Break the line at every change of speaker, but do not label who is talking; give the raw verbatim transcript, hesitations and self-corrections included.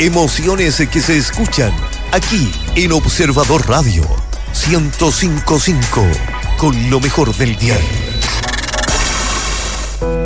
Emociones que se escuchan aquí en Observador Radio ciento cinco punto cinco, con lo mejor del diario.